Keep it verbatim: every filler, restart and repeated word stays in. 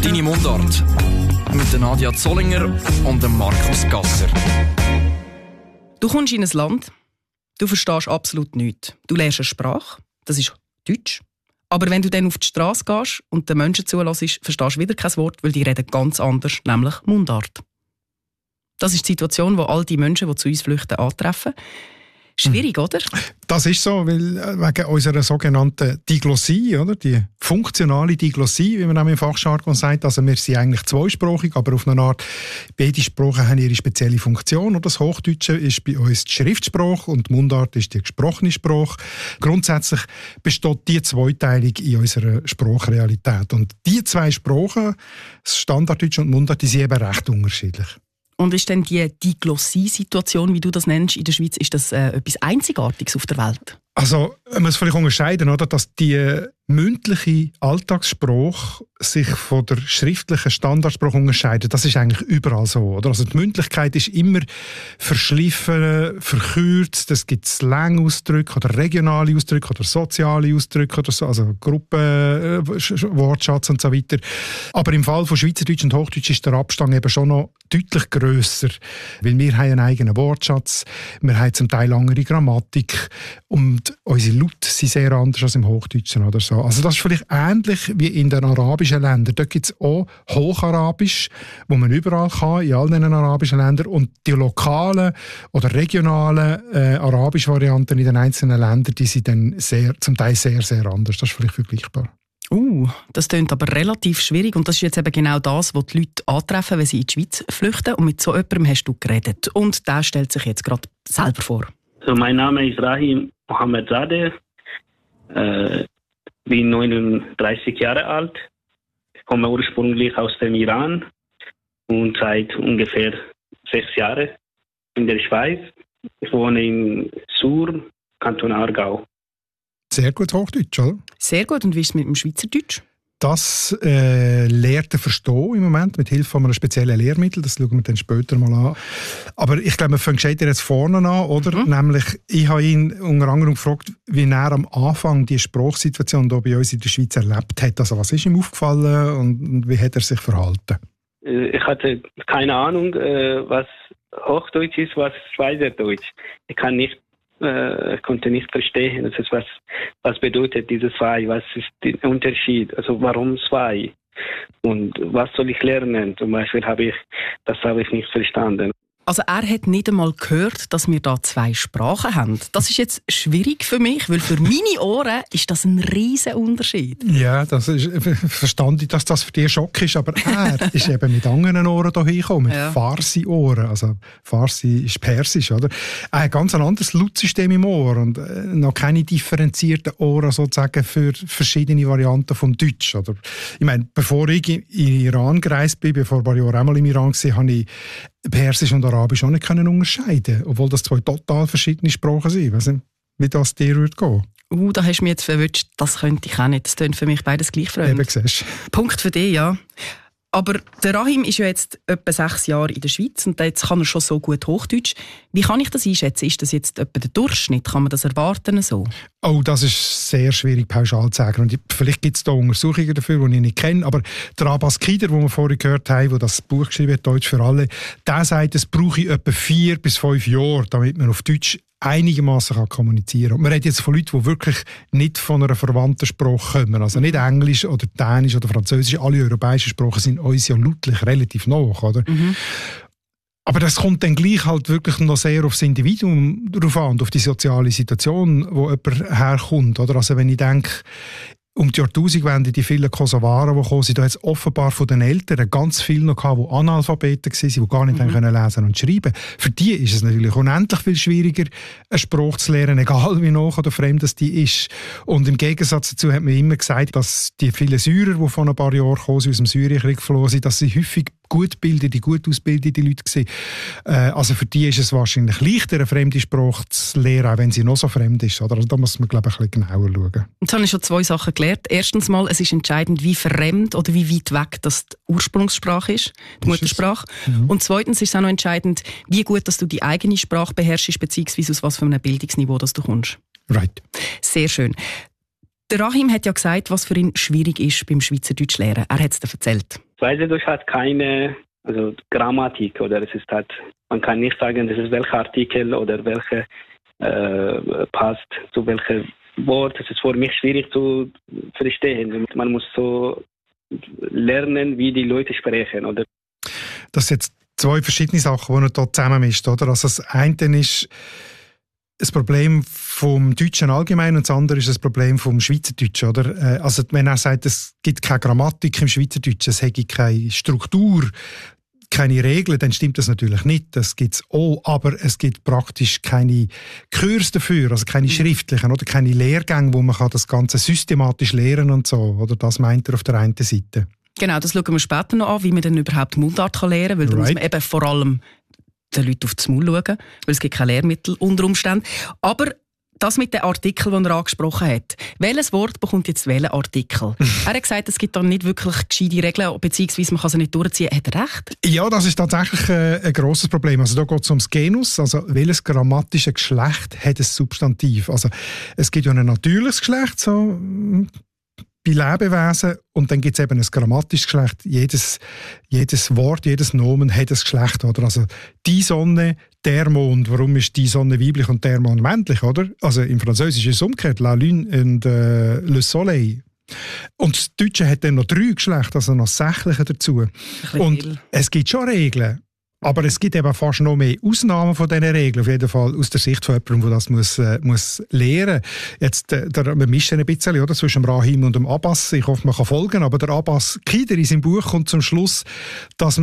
Deine Mundart mit der Nadia Zollinger und dem Markus Gasser. Du kommst in ein Land, du verstehst absolut nichts. Du lernst eine Sprache, das ist Deutsch. Aber wenn du dann auf die Straße gehst und den Menschen zuhörst, verstehst du wieder kein Wort, weil die reden ganz anders, nämlich Mundart. Das ist die Situation, die all die Menschen, die zu uns flüchten, antreffen. Schwierig, oder? Das ist so, weil wegen unserer sogenannten Diglossie, oder? Die funktionale Diglossie, wie man auch im Fachjargon sagt. Also wir sind eigentlich zweisprachig, aber auf eine Art, beide Sprachen haben ihre spezielle Funktion. Und das Hochdeutsche ist bei uns die Schriftsprache und die Mundart ist die gesprochene Sprache. Grundsätzlich besteht die Zweiteilung in unserer Sprachrealität. Und die zwei Sprachen, das Standarddeutsch und Mundart, die sind eben recht unterschiedlich. Und ist denn die Diglossie-Situation, wie du das nennst, in der Schweiz, ist das äh, etwas Einzigartiges auf der Welt? Also, man muss vielleicht unterscheiden, oder, dass die mündliche Alltagssprache sich von der schriftlichen Standardsprache unterscheidet. Das ist eigentlich überall so, oder? Also die Mündlichkeit ist immer verschliffen, verkürzt. Es gibt Slang-Ausdrücke oder regionale Ausdrücke oder soziale Ausdrücke oder so, also Gruppenwortschatz und so weiter. Aber im Fall von Schweizerdeutsch und Hochdeutsch ist der Abstand eben schon noch deutlich grösser, weil wir haben einen eigenen Wortschatz, wir haben zum Teil andere Grammatik und unsere Laute sind sehr anders als im Hochdeutschen oder so. Also das ist vielleicht ähnlich wie in den arabischen Ländern. Dort gibt es auch Hocharabisch, wo man überall kann, in all diesen arabischen Ländern. Und die lokalen oder regionalen äh, arabischen Varianten in den einzelnen Ländern, die sind dann sehr, zum Teil sehr, sehr anders. Das ist vielleicht vergleichbar. Uh, das klingt aber relativ schwierig und das ist jetzt eben genau das, was die Leute antreffen, wenn sie in die Schweiz flüchten. Und mit so jemandem hast du geredet. Und der stellt sich jetzt gerade selber vor. So, mein Name ist Rahim Mohammed-Zadeh. Äh, bin neununddreißig Jahre alt. Ich komme ursprünglich aus dem Iran und seit ungefähr sechs Jahren in der Schweiz. Ich wohne in Sur, Kanton Aargau. Sehr gut Hochdeutsch, oder? Sehr gut. Und wie ist es mit dem Schweizerdeutsch? Das äh, lernt er verstehen im Moment mit Hilfe von einem speziellen Lehrmittel. Das schauen wir dann später mal an. Aber ich glaube, wir fangen gescheiter jetzt vorne an, oder? Mhm. Nämlich, ich habe ihn unter anderem gefragt, wie er am Anfang die Sprachsituation hier bei uns in der Schweiz erlebt hat. Also was ist ihm aufgefallen und wie hat er sich verhalten? Ich hatte keine Ahnung, was Hochdeutsch ist, was Schweizerdeutsch. Ich kann nicht Ich konnte nicht verstehen, das ist, was, was bedeutet diese zwei, was ist der Unterschied, also warum zwei und was soll ich lernen, zum Beispiel habe ich, das habe ich nicht verstanden. Also er hat nicht einmal gehört, dass wir da zwei Sprachen haben. Das ist jetzt schwierig für mich, weil für meine Ohren ist das ein riesen Unterschied. Ja, das ist verständlich, dass das für dich ein Schock ist, aber er ist eben mit anderen Ohren hierher gekommen, mit ja. Farsi-Ohren. Also Farsi ist Persisch, oder? Er hat ganz ein anderes Lautsystem im Ohr und noch keine differenzierten Ohren sozusagen für verschiedene Varianten vom Deutsch. Oder? Ich meine, bevor ich in Iran gereist bin, bevor ein paar Jahre einmal im Iran war, habe ich Persisch und Arabisch auch nicht unterscheiden, obwohl das zwei total verschiedene Sprachen sind. Ich weiss nicht, wie das dir würde gehen. Uh, da hast du mich jetzt verwünscht. Das könnte ich auch nicht. Das klingt für mich beides gleich fremd. Eben, siehst du. Punkt für dich, ja. Aber der Rahim ist ja jetzt etwa sechs Jahre in der Schweiz und jetzt kann er schon so gut Hochdeutsch. Wie kann ich das einschätzen? Ist das jetzt etwa der Durchschnitt? Kann man das erwarten so? Oh, das ist sehr schwierig pauschal zu sagen. Und vielleicht gibt es da Untersuchungen dafür, die ich nicht kenne. Aber der Abbas Kider, den wir vorhin gehört haben, der das Buch geschrieben hat, «Deutsch für alle», der sagt, es brauche ich etwa vier bis fünf Jahre, damit man auf Deutsch einigermaßen kommunizieren kann. Man redet jetzt von Leuten, die wirklich nicht von einer verwandten Sprache kommen. Also nicht Englisch oder Dänisch oder Französisch. Alle europäischen Sprachen sind uns ja lautlich relativ nah, oder? Mhm. Aber das kommt dann gleich halt wirklich noch sehr aufs Individuum drauf an und auf die soziale Situation, wo jemand herkommt. Oder? Also wenn ich denke, um die Jahrtausendwende, die vielen Kosovaren, die gekommen sind, da hat es offenbar von den Eltern ganz viele noch gehabt, die Analphabeten waren, die gar nicht mhm. können lesen und schreiben. Für die ist es natürlich unendlich viel schwieriger, eine Sprache zu lernen, egal wie nach oder fremd das die ist. Und im Gegensatz dazu hat man immer gesagt, dass die vielen Syrer, die vor ein paar Jahren gekommen sind, aus dem Syrienkrieg geflohen sind, dass sie häufig gut gebildete, gut ausgebildete Leute waren. Äh, also für die ist es wahrscheinlich leichter, eine fremde Sprache zu lernen, auch wenn sie noch so fremd ist. Oder? Also da muss man, glaube ich, ein bisschen genauer schauen. Jetzt habe ich schon zwei Sachen gelernt. Erstens mal, es ist entscheidend, wie fremd oder wie weit weg das die Ursprungssprache ist, die ist Muttersprache. Mhm. Und zweitens ist es auch noch entscheidend, wie gut dass du die eigene Sprache beherrschst, beziehungsweise aus was für einem Bildungsniveau dass du kommst. Right. Sehr schön. Der Rahim hat ja gesagt, was für ihn schwierig ist beim Schweizerdeutsch lernen. Er hat es dir erzählt. Schweizerdeutsch hat keine also Grammatik oder es ist halt, man kann nicht sagen, das ist welcher Artikel oder welche äh, passt zu welchem Wort. Es ist für mich schwierig zu verstehen. Man muss so lernen, wie die Leute sprechen, oder? Das sind jetzt zwei verschiedene Sachen, die man hier zusammenmischt, oder? Also das eine ist das Problem vom Deutschen allgemein und das andere ist das Problem vom Schweizerdeutschen, oder? Also wenn er sagt, es gibt keine Grammatik im Schweizerdeutschen, es hätte keine Struktur, keine Regeln, dann stimmt das natürlich nicht. Das gibt es auch, aber es gibt praktisch keine Kurs dafür, also keine schriftlichen oder keine Lehrgänge, wo man das Ganze systematisch lehren und so. Oder das meint er auf der einen Seite. Genau, das schauen wir später noch an, wie man dann überhaupt Mundart lernen kann, weil da right. muss man eben vor allem den Leuten aufs Maul schauen, weil es gibt keine Lehrmittel unter Umständen. Aber das mit den Artikeln, die er angesprochen hat. Welches Wort bekommt jetzt welchen Artikel? Er hat gesagt, es gibt da nicht wirklich gescheite Regeln, beziehungsweise man kann sie nicht durchziehen. Hat er recht? Ja, das ist tatsächlich äh, ein grosses Problem. Also da geht es ums Genus, also welches grammatische Geschlecht hat ein Substantiv. Also es gibt ja ein natürliches Geschlecht, so bei Lebewesen, und dann gibt es eben ein grammatisches Geschlecht. Jedes, jedes Wort, jedes Nomen hat ein Geschlecht, oder? Also die Sonne, der Mond. Warum ist die Sonne weiblich und der Mond männlich, oder? Also im Französischen ist es umgekehrt, la lune und äh, le soleil. Und das Deutsche hat dann noch drei Geschlechter, also noch sächliche dazu. Und viel. Es gibt schon Regeln. Aber es gibt eben fast noch mehr Ausnahmen von diesen Regeln, auf jeden Fall aus der Sicht von jemandem, der das muss, äh, muss lernen muss. Jetzt, äh, der, wir mischen ein bisschen oder, zwischen dem Rahim und dem Abbas. Ich hoffe, man kann folgen. Aber der Abbas Kider in seinem Buch kommt zum Schluss, dass